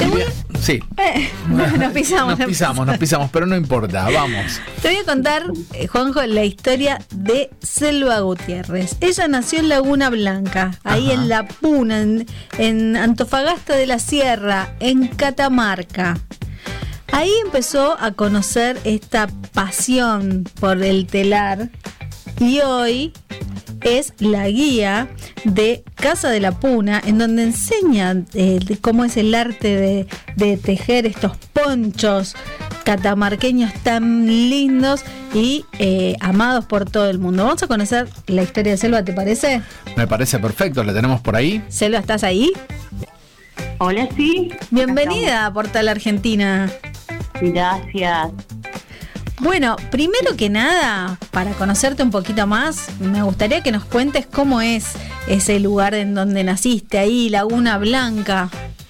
Sí. Nos pisamos, pero no importa, vamos. Te voy a contar, Juanjo, la historia de Selva Gutiérrez. Ella nació en Laguna Blanca, ahí en La Puna, en Antofagasta de la Sierra, en Catamarca. Ahí empezó a conocer esta pasión por el telar y hoy es la guía de Casa de la Puna, en donde enseña cómo es el arte de tejer estos ponchos catamarqueños tan lindos y amados por todo el mundo. Vamos a conocer la historia de Selva, ¿te parece? Me parece perfecto, la tenemos por ahí. Selva, ¿estás ahí? Hola, sí. Bienvenida a Portal Argentina. Gracias. Bueno, primero que nada, para conocerte un poquito más, me gustaría que nos cuentes cómo es ese lugar en donde naciste, ahí, Laguna Blanca.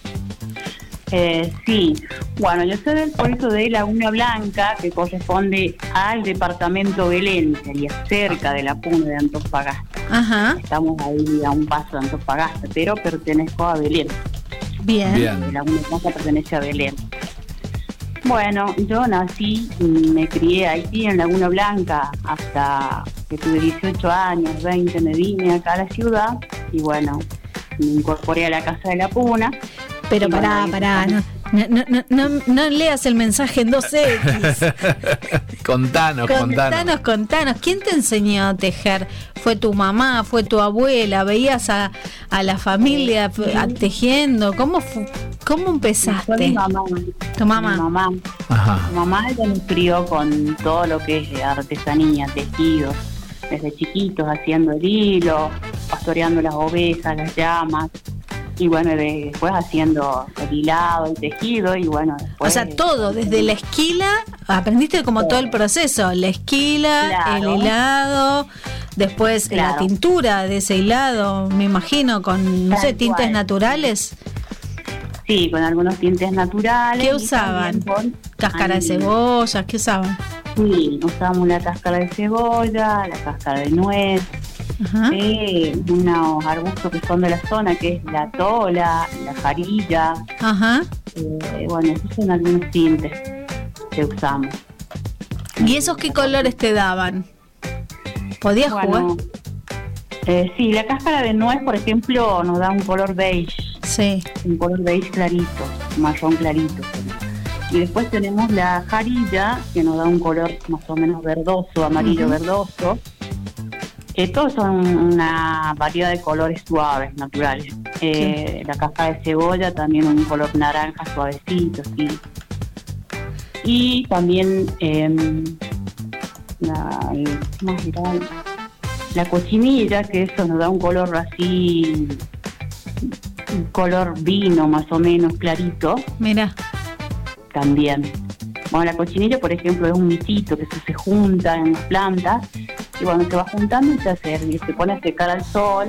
Sí, bueno, yo soy del puerto de Laguna Blanca, que corresponde al departamento Belén, sería cerca de La Puna de Antofagasta. Ajá. Estamos ahí a un paso de Antofagasta, pero pertenezco a Belén. Bien. Laguna Blanca pertenece a Belén. Bueno, yo nací y me crié ahí en Laguna Blanca hasta que tuve 18 años, 20, me vine acá a la ciudad y bueno, me incorporé a la Casa de la Puna. Pero pará, no leas el mensaje en 2X. Contanos. ¿Quién te enseñó a tejer? ¿Fue tu mamá? ¿Fue tu abuela? ¿Veías a la familia tejiendo? ¿Cómo empezaste? Fue mi mamá. ¿Tu mamá? Mi mamá. Ajá. Mi mamá ella me crió con todo lo que es artesanía, tejidos, desde chiquitos haciendo el hilo, pastoreando las ovejas, las llamas. Y bueno, después haciendo el hilado, el tejido, y bueno, después... O sea, todo, desde la esquila, aprendiste como todo el proceso, la esquila, claro. El hilado, después la tintura de ese hilado, me imagino, con, no sé, tintes naturales. Sí, con algunos tintes naturales. ¿Qué usaban? ¿Cáscara de cebolla? ¿Qué usaban? Sí, usamos la cáscara de cebolla, la cáscara de nuez. Ajá. Unos arbustos que son de la zona, que es la tola, la jarilla. Ajá. Bueno, esos son algunos tintes que usamos. ¿Y esos qué colores te daban? ¿Podías jugar? Sí, la cáscara de nuez, por ejemplo, nos da un color beige. Sí. Un color beige clarito, marrón clarito. Y después tenemos la jarilla, que nos da un color más o menos verdoso, amarillo verdoso. Todos son una variedad de colores suaves, naturales. Sí. La cáscara de cebolla también un color naranja suavecito, sí. Y también la cochinilla, que eso nos da un color así, un color vino más o menos clarito. Mira. También. Bueno, la cochinilla, por ejemplo, es un michito que se junta en las plantas. Y bueno, se va juntando y se pone a secar al sol,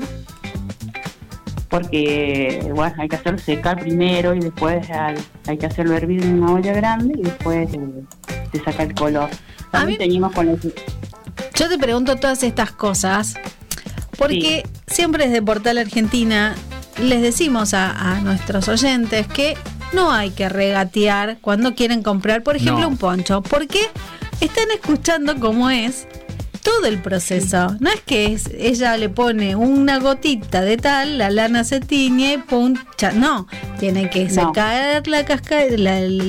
porque bueno, hay que hacerlo secar primero y después hay que hacerlo hervir en una olla grande y después se saca el color. También teñimos con el... Yo te pregunto todas estas cosas porque siempre desde Portal Argentina les decimos a nuestros oyentes que no hay que regatear cuando quieren comprar, por ejemplo, un poncho, porque están escuchando cómo es todo el proceso. No es que ella le pone una gotita de tal, la lana se tiñe, pum, no, tiene que sacar la casca,